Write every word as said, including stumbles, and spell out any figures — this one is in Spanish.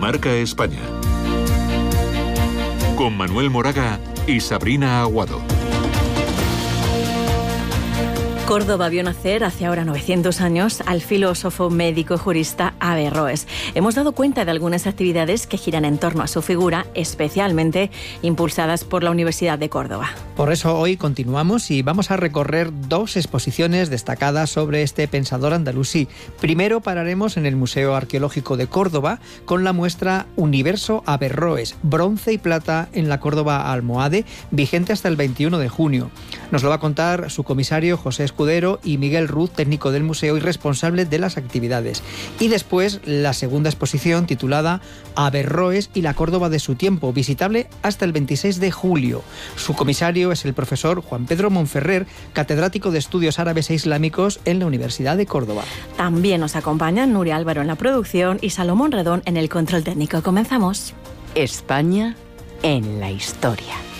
Marca España. Con Manuel Moraga y Sabrina Aguado. Córdoba vio nacer hace ahora novecientos años al filósofo, médico y jurista Averroes. Hemos dado cuenta de algunas actividades que giran en torno a su figura, especialmente impulsadas por la Universidad de Córdoba. Por eso hoy continuamos y vamos a recorrer dos exposiciones destacadas sobre este pensador andalusí. Primero pararemos en el Museo Arqueológico de Córdoba con la muestra Universo Averroes, bronce y plata en la Córdoba almohade, vigente hasta el veintiuno de junio. Nos lo va a contar su comisario José Escudero y Miguel Ruz, técnico del museo y responsable de las actividades. Y después la segunda exposición titulada Averroes y la Córdoba de su tiempo, visitable hasta el veintiséis de julio. Su comisario es el profesor Juan Pedro Monferrer, catedrático de Estudios Árabes e Islámicos en la Universidad de Córdoba. También nos acompañan Nuria Álvaro en la producción y Salomón Redón en el control técnico. Comenzamos. España en la historia.